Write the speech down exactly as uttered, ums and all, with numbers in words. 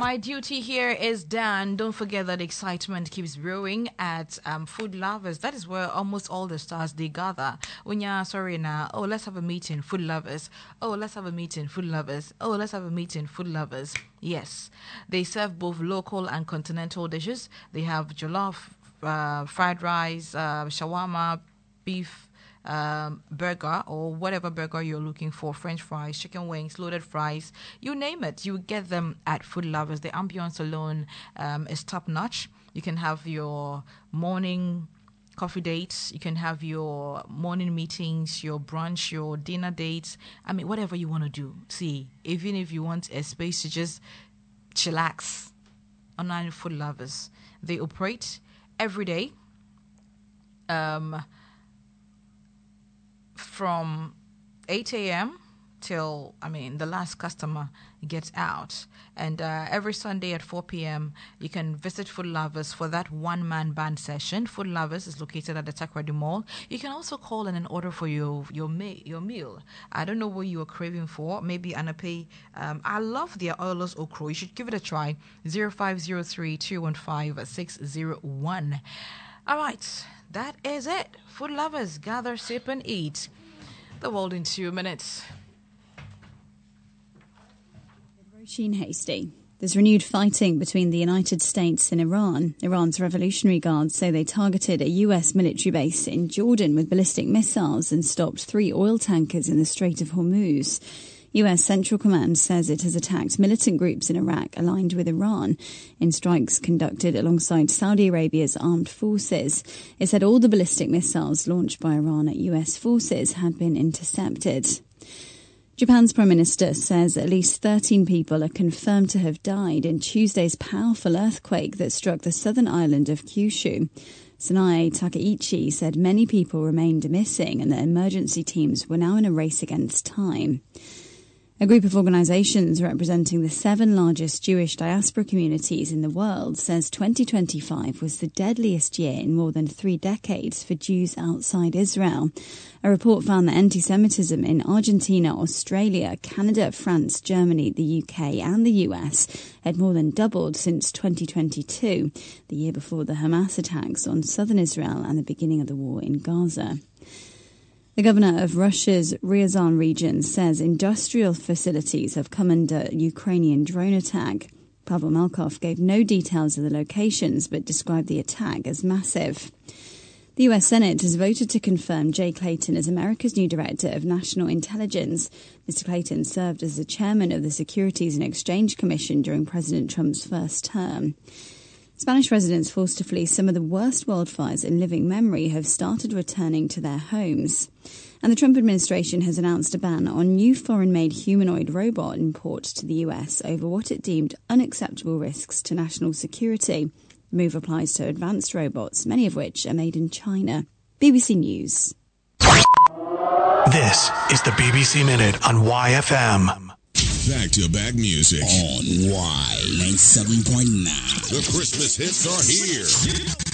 my duty here is done. Don't forget that excitement keeps brewing at um, Food Lovers. That is where almost all the stars, they gather. When you're sorry now, oh, let's have a meeting, Food Lovers. Oh, let's have a meeting, Food Lovers. Oh, let's have a meeting, Food Lovers. Yes, they serve both local and continental dishes. They have jollof, uh, fried rice, uh, shawarma, beef, um, burger, or whatever burger you're looking for, French fries, chicken wings, loaded fries, you name it, you get them at Food Lovers. The ambience alone um, is top notch. You can have your morning coffee dates, you can have your morning meetings, your brunch, your dinner dates. I mean, whatever you want to do. See, even if you want a space to just chillax, online Food Lovers, they operate every day. Um, from eight a.m. till, I mean, the last customer gets out. And uh, every Sunday at four p.m., you can visit Food Lovers for that one-man band session. Food Lovers is located at the Takoradi Mall. You can also call in and order for your your, me- your meal. I don't know what you are craving for. Maybe Anape. Um, I love their oilless okra. You should give it a try. zero five zero three, two one five, six zero one. All right, that is it. Food Lovers, gather, sip, and eat. The world in two minutes. Roisin Hasty. There's renewed fighting between the United States and Iran. Iran's Revolutionary Guards say they targeted a U S military base in Jordan with ballistic missiles and stopped three oil tankers in the Strait of Hormuz. U S Central Command says it has attacked militant groups in Iraq aligned with Iran in strikes conducted alongside Saudi Arabia's armed forces. It said all the ballistic missiles launched by Iran at U S forces had been intercepted. Japan's Prime Minister says at least thirteen people are confirmed to have died in Tuesday's powerful earthquake that struck the southern island of Kyushu. Sanae Takaichi said many people remained missing and that emergency teams were now in a race against time. A group of organisations representing the seven largest Jewish diaspora communities in the world says twenty twenty-five was the deadliest year in more than three decades for Jews outside Israel. A report found that anti-Semitism in Argentina, Australia, Canada, France, Germany, the U K and the U S had more than doubled since twenty twenty-two, the year before the Hamas attacks on southern Israel and the beginning of the war in Gaza. The governor of Russia's Ryazan region says industrial facilities have come under Ukrainian drone attack. Pavel Malkov gave no details of the locations but described the attack as massive. The U S Senate has voted to confirm Jay Clayton as America's new Director of National Intelligence. Mister Clayton served as the chairman of the Securities and Exchange Commission during President Trump's first term. Spanish residents forced to flee some of the worst wildfires in living memory have started returning to their homes. And the Trump administration has announced a ban on new foreign-made humanoid robot imports to the U S over what it deemed unacceptable risks to national security. The move applies to advanced robots, many of which are made in China. B B C News. This is the B B C Minute on Y F M. Back-to-back music on Y ninety-seven point nine. The Christmas hits are here.